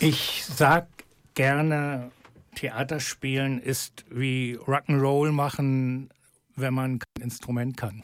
Ich sag gerne, Theaterspielen ist wie Rock'n'Roll machen, wenn man kein Instrument kann.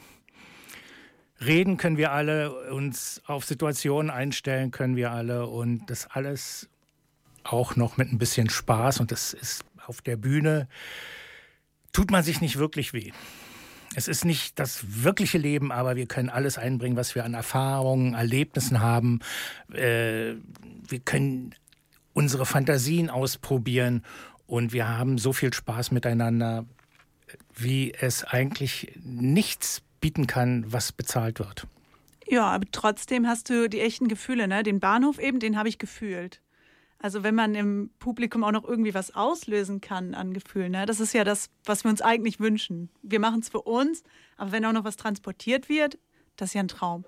Reden können wir alle, uns auf Situationen einstellen können wir alle und das alles auch noch mit ein bisschen Spaß. Und das ist auf der Bühne, tut man sich nicht wirklich weh. Es ist nicht das wirkliche Leben, aber wir können alles einbringen, was wir an Erfahrungen, Erlebnissen haben. Wir können unsere Fantasien ausprobieren und wir haben so viel Spaß miteinander, wie es eigentlich nichts bieten kann, was bezahlt wird. Ja, aber trotzdem hast du die echten Gefühle, ne? Den Bahnhof eben, den habe ich gefühlt. Also wenn man im Publikum auch noch irgendwie was auslösen kann an Gefühlen, ne? Das ist ja das, was wir uns eigentlich wünschen. Wir machen es für uns, aber wenn auch noch was transportiert wird, das ist ja ein Traum.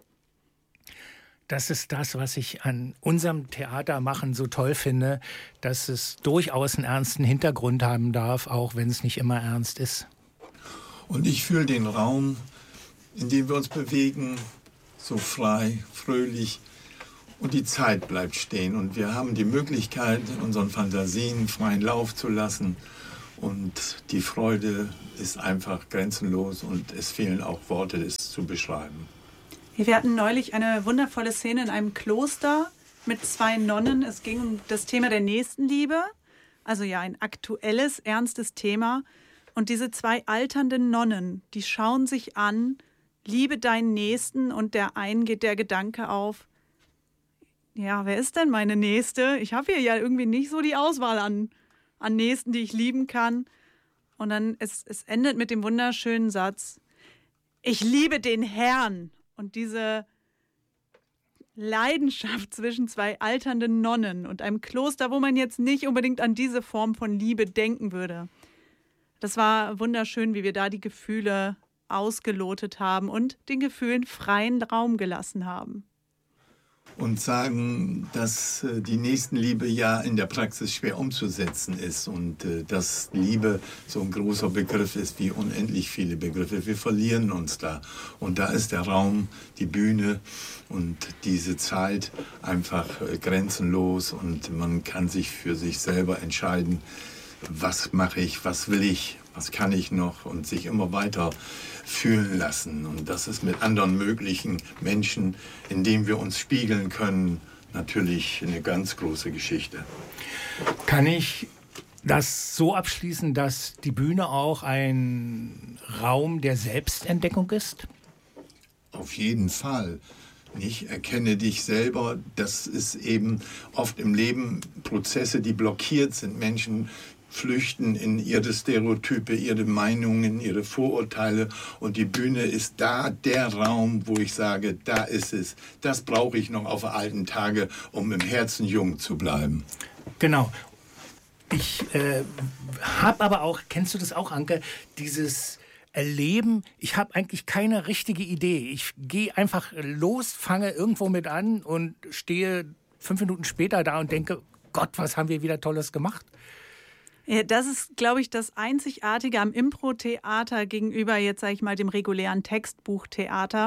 Das ist das, was ich an unserem Theatermachen so toll finde, dass es durchaus einen ernsten Hintergrund haben darf, auch wenn es nicht immer ernst ist. Und ich fühle den Raum, in dem wir uns bewegen, so frei, fröhlich. Und die Zeit bleibt stehen und wir haben die Möglichkeit, unseren Fantasien freien Lauf zu lassen. Und die Freude ist einfach grenzenlos und es fehlen auch Worte, es zu beschreiben. Wir hatten neulich eine wundervolle Szene in einem Kloster mit 2 Nonnen. Es ging um das Thema der Nächstenliebe, also ja ein aktuelles, ernstes Thema. Und diese 2 alternden Nonnen, die schauen sich an, liebe deinen Nächsten, und der einen geht der Gedanke auf, ja, wer ist denn meine Nächste? Ich habe hier ja irgendwie nicht so die Auswahl an Nächsten, die ich lieben kann. Und dann, es endet mit dem wunderschönen Satz, ich liebe den Herrn. Und diese Leidenschaft zwischen 2 alternden Nonnen und einem Kloster, wo man jetzt nicht unbedingt an diese Form von Liebe denken würde. Das war wunderschön, wie wir da die Gefühle ausgelotet haben und den Gefühlen freien Raum gelassen haben. Und sagen, dass die Nächstenliebe ja in der Praxis schwer umzusetzen ist und dass Liebe so ein großer Begriff ist wie unendlich viele Begriffe. Wir verlieren uns da. Und da ist der Raum, die Bühne und diese Zeit einfach grenzenlos und man kann sich für sich selber entscheiden, was mache ich, was will ich, was kann ich noch und sich immer weiter fühlen lassen. Und das ist mit anderen möglichen Menschen, in denen wir uns spiegeln können, natürlich eine ganz große Geschichte. Kann ich das so abschließen, dass die Bühne auch ein Raum der Selbstentdeckung ist? Auf jeden Fall. Ich erkenne dich selber. Das ist eben oft im Leben Prozesse, die blockiert sind. Menschen flüchten in ihre Stereotype, ihre Meinungen, ihre Vorurteile. Und die Bühne ist da der Raum, wo ich sage, da ist es. Das brauche ich noch auf alten Tage, um im Herzen jung zu bleiben. Genau. Ich habe aber auch, kennst du das auch, Anke, dieses Erleben, ich habe eigentlich keine richtige Idee. Ich gehe einfach los, fange irgendwo mit an und stehe 5 Minuten später da und denke, Gott, was haben wir wieder Tolles gemacht? Ja, das ist, glaube ich, das Einzigartige am Impro-Theater gegenüber jetzt, sage ich mal, dem regulären Textbuchtheater.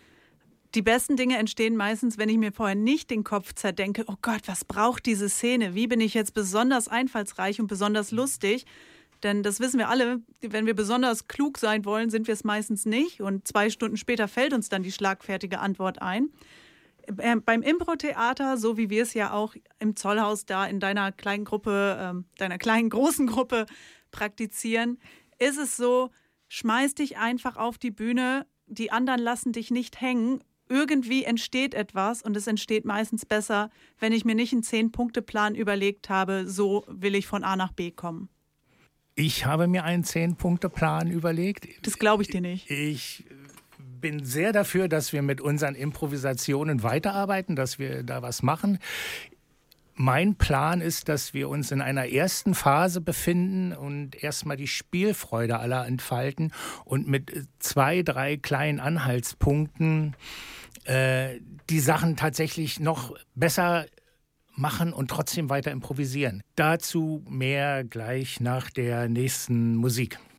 Die besten Dinge entstehen meistens, wenn ich mir vorher nicht den Kopf zerdenke, oh Gott, was braucht diese Szene? Wie bin ich jetzt besonders einfallsreich und besonders lustig? Denn das wissen wir alle, wenn wir besonders klug sein wollen, sind wir es meistens nicht. Und 2 Stunden später fällt uns dann die schlagfertige Antwort ein. Beim Impro-Theater, so wie wir es ja auch im Zollhaus da in deiner kleinen Gruppe, deiner kleinen großen Gruppe praktizieren, ist es so, schmeiß dich einfach auf die Bühne, die anderen lassen dich nicht hängen. Irgendwie entsteht etwas und es entsteht meistens besser, wenn ich mir nicht einen 10-Punkte-Plan überlegt habe, so will ich von A nach B kommen. Ich habe mir einen 10-Punkte-Plan überlegt. Das glaube ich dir nicht. Ich bin sehr dafür, dass wir mit unseren Improvisationen weiterarbeiten, dass wir da was machen. Mein Plan ist, dass wir uns in einer ersten Phase befinden und erstmal die Spielfreude aller entfalten und mit 2, 3 kleinen Anhaltspunkten die Sachen tatsächlich noch besser machen und trotzdem weiter improvisieren. Dazu mehr gleich nach der nächsten Musik.